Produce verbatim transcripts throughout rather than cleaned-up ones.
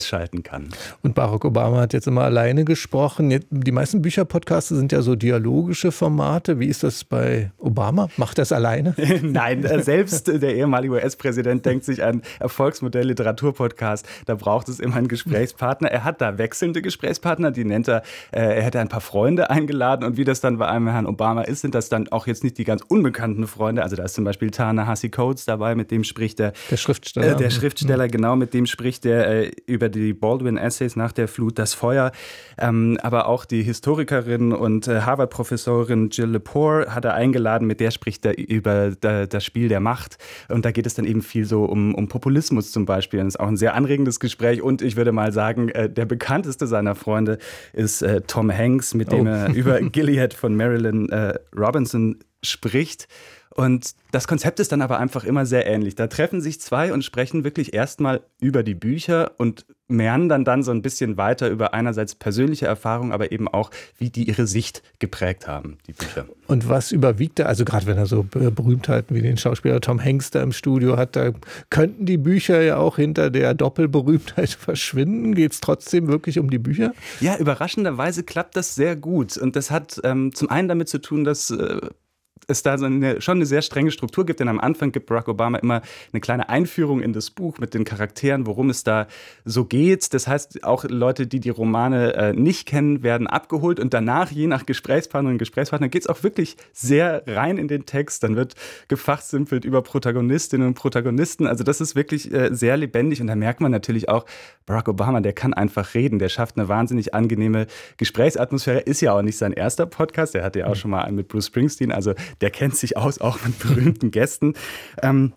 schalten kann. Und Barack Obama hat jetzt immer alleine gesprochen. Die meisten Bücherpodcasts sind ja so dialogische Formate. Wie ist das bei Obama? Macht er es alleine? Nein, selbst der ehemalige U S-Präsident denkt sich ein Erfolgsmodell Literaturpodcast. Da braucht es immer einen Gesprächspartner. Er hat da wechselnde Gesprächspartner, die nennt er, äh, er hätte ein paar Freunde eingeladen. Und wie das dann bei einem Herrn Obama ist, sind das dann auch jetzt nicht die ganz unbekannten Freunde. Also da ist zum Beispiel Ta-Nehisi Coates dabei, mit dem spricht der, der Schriftsteller. Äh, der Schriftsteller, mhm. genau, mit dem spricht der äh, über die Baldwin-Essays nach der Flut, das Feuer. Ähm, aber auch die Historikerin und äh, Harvard-Professorin Jill Lepore hat er eingeladen, mit der spricht er über da, das Spiel der Macht. Und da geht es dann eben viel so um, um Populismus zum Beispiel. Und das ist auch ein sehr anregendes Gespräch. Und ich würde mal sagen, äh, der bekannteste seiner Freunde ist äh, Tom Hanks, mit dem oh. er über Gilead von Marilyn äh, Robinson spricht. Und das Konzept ist dann aber einfach immer sehr ähnlich. Da treffen sich zwei und sprechen wirklich erstmal über die Bücher und meandern dann so ein bisschen weiter über einerseits persönliche Erfahrungen, aber eben auch, wie die ihre Sicht geprägt haben, die Bücher. Und was überwiegt da? Also gerade wenn er so Berühmtheiten wie den Schauspieler Tom Hanks da im Studio hat, da könnten die Bücher ja auch hinter der Doppelberühmtheit verschwinden. Geht es trotzdem wirklich um die Bücher? Ja, überraschenderweise klappt das sehr gut. Und das hat ähm, zum einen damit zu tun, dass äh, es da so eine, schon eine sehr strenge Struktur gibt, denn am Anfang gibt Barack Obama immer eine kleine Einführung in das Buch mit den Charakteren, worum es da so geht. Das heißt, auch Leute, die die Romane äh, nicht kennen, werden abgeholt und danach, je nach Gesprächspartnerin und Gesprächspartner, geht es auch wirklich sehr rein in den Text. Dann wird gefachsimpelt über Protagonistinnen und Protagonisten. Also das ist wirklich äh, sehr lebendig und da merkt man natürlich auch, Barack Obama, der kann einfach reden, der schafft eine wahnsinnig angenehme Gesprächsatmosphäre. Ist ja auch nicht sein erster Podcast, der hatte ja auch schon mal einen mit Bruce Springsteen, also der kennt sich aus, auch mit berühmten Gästen. Ähm,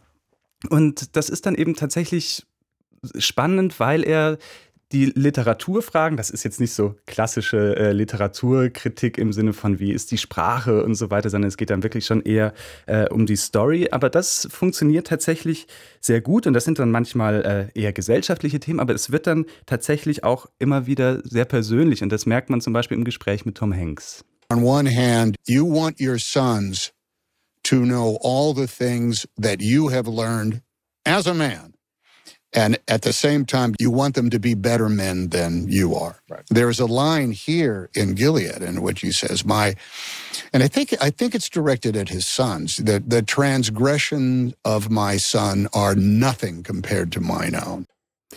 und das ist dann eben tatsächlich spannend, weil er die Literaturfragen, das ist jetzt nicht so klassische äh, Literaturkritik im Sinne von, wie ist die Sprache und so weiter, sondern es geht dann wirklich schon eher äh, um die Story. Aber das funktioniert tatsächlich sehr gut und das sind dann manchmal äh, eher gesellschaftliche Themen, aber es wird dann tatsächlich auch immer wieder sehr persönlich und das merkt man zum Beispiel im Gespräch mit Tom Hanks. On one hand, you want your sons to know all the things that you have learned as a man. And at the same time, you want them to be better men than you are. Right. There's a line here in Gilead in which he says, my, and I think, I think it's directed at his sons, that the transgressions of my son are nothing compared to mine own.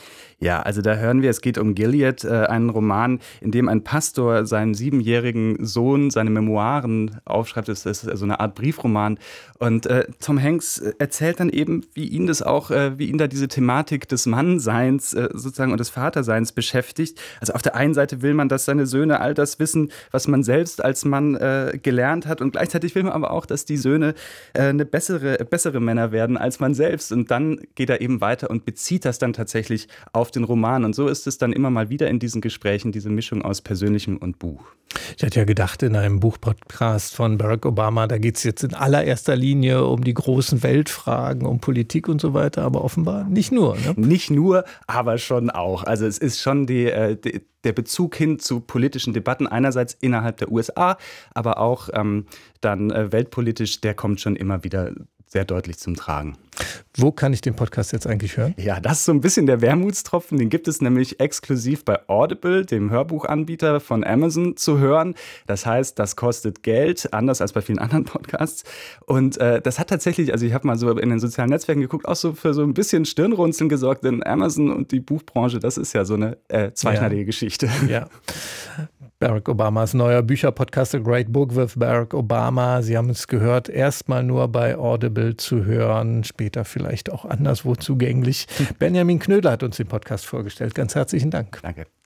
Ja, also da hören wir, es geht um Gilead, äh, einen Roman, in dem ein Pastor seinem siebenjährigen Sohn seine Memoiren aufschreibt. Das ist so eine Art Briefroman. Und äh, Tom Hanks erzählt dann eben, wie ihn das auch, äh, wie ihn da diese Thematik des Mannseins äh, sozusagen und des Vaterseins beschäftigt. Also auf der einen Seite will man, dass seine Söhne all das wissen, was man selbst als Mann äh, gelernt hat. Und gleichzeitig will man aber auch, dass die Söhne äh, eine bessere, bessere Männer werden als man selbst. Und dann geht er eben weiter und bezieht das dann tatsächlich auf den Roman. Und so ist es dann immer mal wieder in diesen Gesprächen, diese Mischung aus Persönlichem und Buch. Ich hatte ja gedacht, in einem Buchpodcast von Barack Obama, da geht es jetzt in allererster Linie um die großen Weltfragen, um Politik und so weiter, aber offenbar nicht nur. Ne? Nicht nur, aber schon auch. Also es ist schon die, äh, die, der Bezug hin zu politischen Debatten, einerseits innerhalb der U S A, aber auch ähm, dann äh, weltpolitisch, der kommt schon immer wieder sehr deutlich zum Tragen. Wo kann ich den Podcast jetzt eigentlich hören? Ja, das ist so ein bisschen der Wermutstropfen. Den gibt es nämlich exklusiv bei Audible, dem Hörbuchanbieter von Amazon, zu hören. Das heißt, das kostet Geld, anders als bei vielen anderen Podcasts. Und äh, das hat tatsächlich, also ich habe mal so in den sozialen Netzwerken geguckt, auch so für so ein bisschen Stirnrunzeln gesorgt, denn Amazon und die Buchbranche, das ist ja so eine äh, zweischneidige ja. Geschichte. Ja. Barack Obamas neuer Bücherpodcast A Great Book with Barack Obama. Sie haben es gehört, erstmal nur bei Audible zu hören, später vielleicht auch anderswo zugänglich. Benjamin Knödler hat uns den Podcast vorgestellt. Ganz herzlichen Dank. Danke.